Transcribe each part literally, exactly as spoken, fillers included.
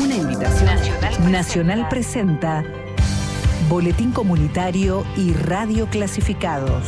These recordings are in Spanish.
Una invitación. Nacional, Nacional presenta Boletín Comunitario y Radio Clasificados.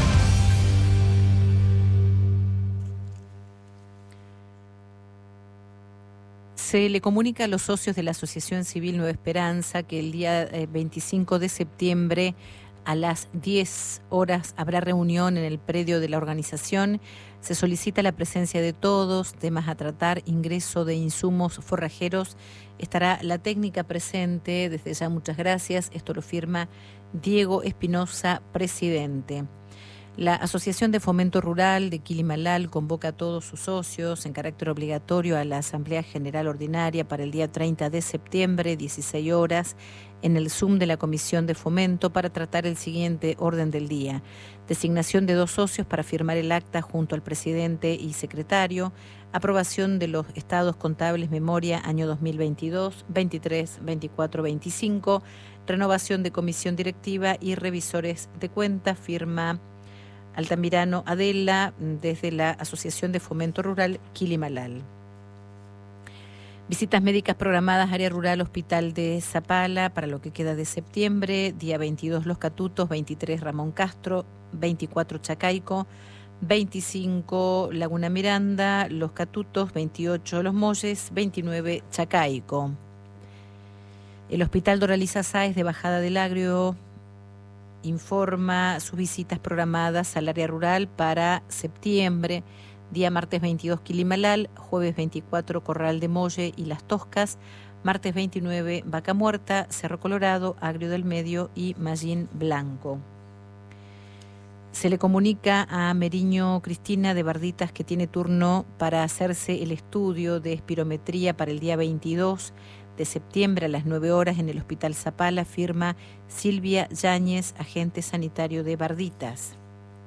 Se le comunica a los socios de la Asociación Civil Nueva Esperanza que el día veinticinco de septiembre a las diez horas habrá reunión en el predio de la organización. Se solicita la presencia de todos, temas a tratar, ingreso de insumos forrajeros. Estará la técnica presente, desde ya muchas gracias. Esto lo firma Diego Espinosa, presidente. La Asociación de Fomento Rural de Quilimalal convoca a todos sus socios en carácter obligatorio a la Asamblea General Ordinaria para el día treinta de septiembre, dieciséis horas, en el Zoom de la Comisión de Fomento para tratar el siguiente orden del día. Designación de dos socios para firmar el acta junto al presidente y secretario. Aprobación de los estados contables memoria año dos mil veintidós, veintitrés, veinticuatro, veinticinco. Renovación de comisión directiva y revisores de cuentas. Firma Altamirano Adela, desde la Asociación de Fomento Rural Quilimalal. Visitas médicas programadas, área rural, Hospital de Zapala, para lo que queda de septiembre. Día veintidós Los Catutos, veintitrés Ramón Castro, veinticuatro Chacaico, veinticinco Laguna Miranda, Los Catutos, veintiocho Los Molles, veintinueve Chacaico. El Hospital Doraliza Sáez de Bajada del Agrio informa sus visitas programadas al área rural para septiembre. Día martes veintidós Quilimalal, jueves veinticuatro Corral de Molle y Las Toscas, martes veintinueve Vaca Muerta, Cerro Colorado, Agrio del Medio y Mallín Blanco. Se le comunica a Meriño Cristina de Barditas que tiene turno para hacerse el estudio de espirometría para el día veintidós de septiembre a las nueve horas en el Hospital Zapala. Firma Silvia Yáñez, agente sanitario de Barditas.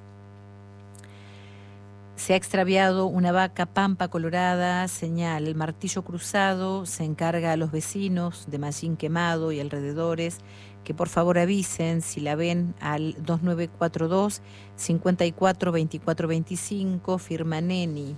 Se ha extraviado una vaca pampa colorada, señal el martillo cruzado. Se encarga a los vecinos de Mallín Quemado y alrededores que por favor avisen si la ven al dos nueve cuatro dos, cinco cuatro, veinticuatro veinticinco. Firma Neni.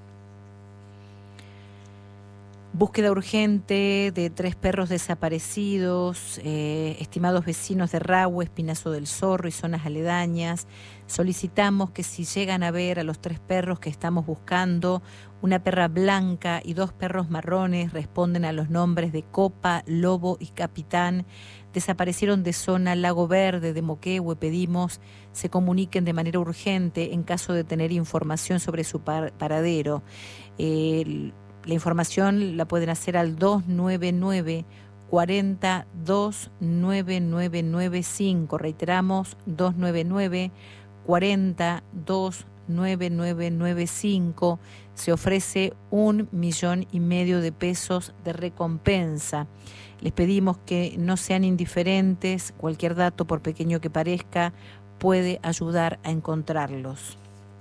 Búsqueda urgente de tres perros desaparecidos, eh, estimados vecinos de Rahue, Espinazo del Zorro y zonas aledañas. Solicitamos que si llegan a ver a los tres perros que estamos buscando, una perra blanca y dos perros marrones, responden a los nombres de Copa, Lobo y Capitán. Desaparecieron de zona Lago Verde, de Moquehue. Pedimos se comuniquen de manera urgente en caso de tener información sobre su par- paradero. Eh, La información la pueden hacer al dos nueve nueve, cuarenta, dos nueve nueve nueve cinco. Reiteramos, dos nueve nueve, cuarenta, dos nueve nueve nueve cinco. Se ofrece un millón y medio de pesos de recompensa. Les pedimos que no sean indiferentes. Cualquier dato, por pequeño que parezca, puede ayudar a encontrarlos.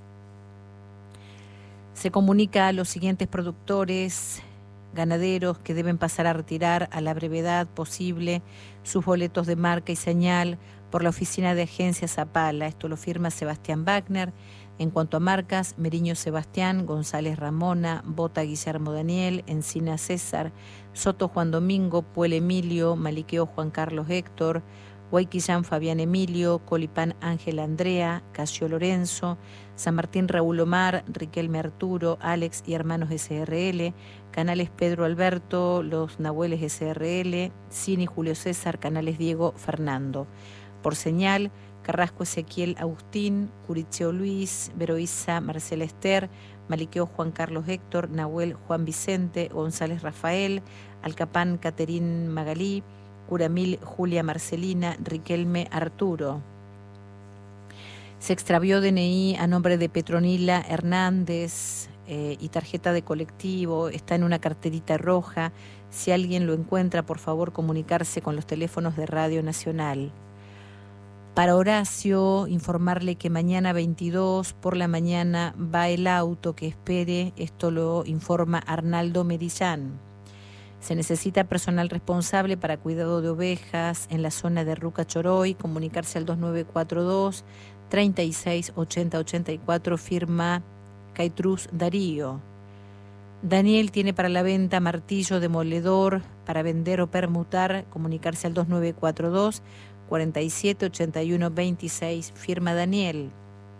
Se comunica a los siguientes productores ganaderos que deben pasar a retirar a la brevedad posible sus boletos de marca y señal por la oficina de agencia Zapala. Esto lo firma Sebastián Wagner. En cuanto a marcas, Meriño Sebastián, González Ramona, Bota Guillermo Daniel, Encina César, Soto Juan Domingo, Puel Emilio, Maliqueo Juan Carlos Héctor, Guayquillán Fabián Emilio, Colipán Ángel Andrea, Casio Lorenzo, San Martín Raúl Omar, Riquelme Arturo, Alex y Hermanos S R L, Canales Pedro Alberto, Los Nahueles S R L, Cini Julio César, Canales Diego Fernando. Por señal, Carrasco Ezequiel Agustín, Curicheo Luis, Veroiza Marcela Esther, Maliqueo Juan Carlos Héctor, Nahuel Juan Vicente, González Rafael, Alcapán Caterín Magalí, Curamil Julia Marcelina, Riquelme Arturo. Se extravió D N I a nombre de Petronila Hernández eh, y tarjeta de colectivo. Está en una carterita roja. Si alguien lo encuentra, por favor comunicarse con los teléfonos de Radio Nacional. Para Horacio, informarle que mañana veintidós por la mañana va el auto que espere. Esto lo informa Arnaldo Merillán. Se necesita personal responsable para cuidado de ovejas en la zona de Ruca Choroy. Comunicarse al dos nueve cuatro dos, treinta y seis, ochenta, ochenta y cuatro. Firma Caitruz Darío. Daniel tiene para la venta martillo demoledor para vender o permutar, comunicarse al dos nueve cuatro dos, cuatro siete, ocho uno dos seis, firma Daniel.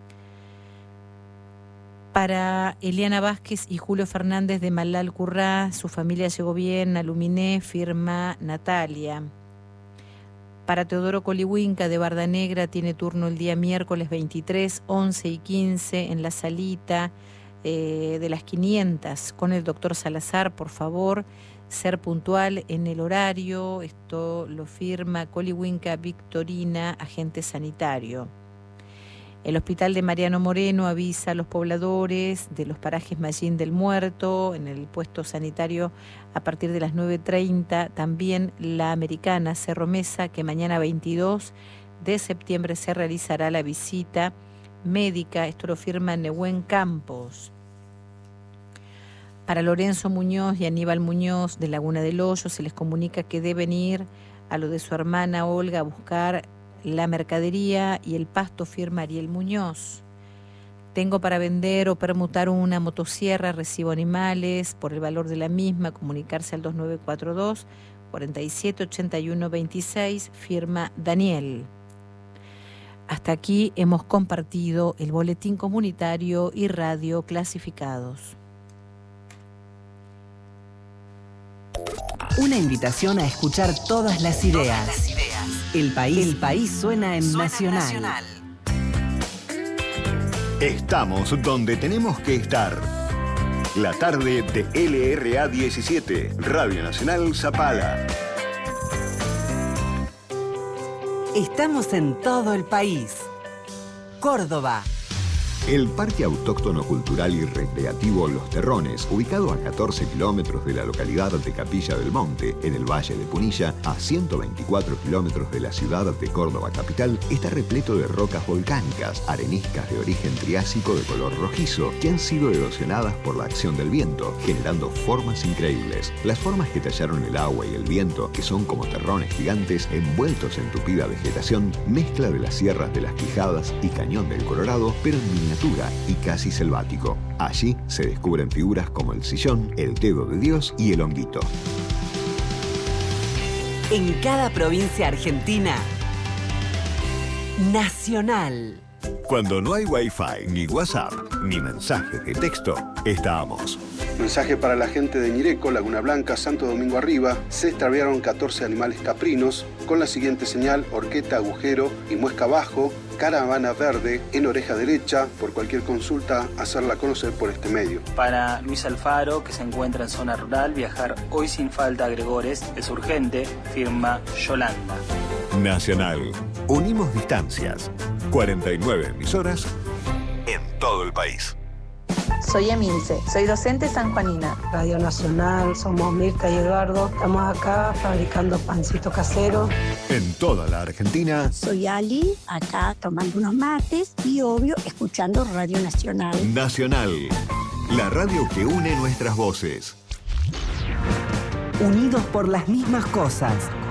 Para Eliana Vázquez y Julio Fernández de Malal Currá, su familia llegó bien, aluminé, firma Natalia. Para Teodoro Colihuinca de Barda Negra, tiene turno el día miércoles veintitrés, once y quince en la salita eh, de las quinientas con el doctor Salazar, por favor, ser puntual en el horario. Esto lo firma Colihuinca Victorina, agente sanitario. El Hospital de Mariano Moreno avisa a los pobladores de los parajes Mallín del Muerto, en el puesto sanitario a partir de las nueve treinta. También la Americana Cerro Mesa, que mañana veintidós de septiembre se realizará la visita médica. Esto lo firma Nehuen Campos. Para Lorenzo Muñoz y Aníbal Muñoz de Laguna del Hoyo se les comunica que deben ir a lo de su hermana Olga a buscar la mercadería y el pasto, firma Ariel Muñoz. Tengo para vender o permutar una motosierra, recibo animales por el valor de la misma, comunicarse al dos nueve cuatro dos, cuatro siete, ocho uno dos seis, firma Daniel. Hasta aquí hemos compartido el boletín comunitario y radio clasificados. Una invitación a escuchar todas las ideas. Todas las ideas. El país, el país suena en suena Nacional. Nacional. Estamos donde tenemos que estar. La tarde de L R A diecisiete, Radio Nacional Zapala. Estamos en todo el país. Córdoba. El Parque Autóctono Cultural y Recreativo Los Terrones, ubicado a catorce kilómetros de la localidad de Capilla del Monte, en el Valle de Punilla, a ciento veinticuatro kilómetros de la ciudad de Córdoba capital, está repleto de rocas volcánicas, areniscas de origen triásico de color rojizo, que han sido erosionadas por la acción del viento, generando formas increíbles. Las formas que tallaron el agua y el viento, que son como terrones gigantes envueltos en tupida vegetación, mezcla de las sierras de las Quijadas y Cañón del Colorado, pero en miniatura y casi selvático. Allí se descubren figuras como el sillón, el dedo de Dios y el honguito. En cada provincia argentina, Nacional. Cuando no hay Wi-Fi, ni WhatsApp, ni mensajes de texto, estamos. Mensaje para la gente de Ñireco, Laguna Blanca, Santo Domingo Arriba. Se extraviaron catorce animales caprinos con la siguiente señal: horqueta, agujero y muesca abajo, caravana verde en oreja derecha. Por cualquier consulta, hacerla conocer por este medio. Para Luis Alfaro, que se encuentra en zona rural, viajar hoy sin falta a Gregores es urgente, firma Yolanda. Nacional. Unimos distancias. cuarenta y nueve emisoras en todo el país. Soy Emilce, soy docente sanjuanina. Radio Nacional, somos Mirta y Eduardo. Estamos acá fabricando pancito casero. En toda la Argentina. Soy Ali, acá tomando unos mates y obvio escuchando Radio Nacional. Nacional, la radio que une nuestras voces. Unidos por las mismas cosas.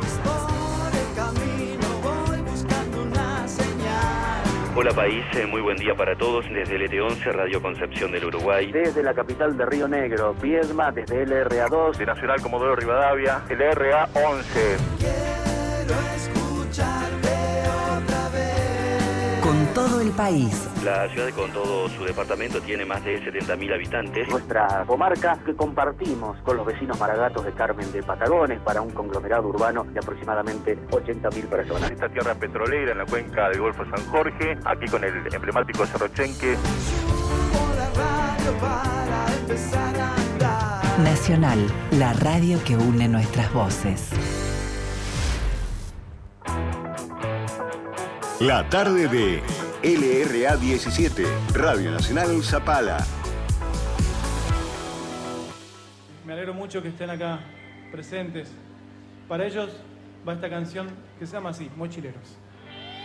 Hola país, muy buen día para todos desde el E T once, Radio Concepción del Uruguay. Desde la capital de Río Negro, Viedma, desde L R A dos. De Nacional Comodoro Rivadavia, L R A once. Quiero escucharte otra vez. Con todo el país. La ciudad con todo su departamento tiene más de setenta mil habitantes. Nuestra comarca que compartimos con los vecinos maragatos de Carmen de Patagones para un conglomerado urbano de aproximadamente ochenta mil personas. Esta tierra petrolera en la cuenca del Golfo San Jorge, aquí con el emblemático Cerro Chenque. Nacional, la radio que une nuestras voces. La tarde de L R A diecisiete, Radio Nacional Zapala. Me alegro mucho que estén acá presentes. Para ellos va esta canción que se llama así, Mochileros.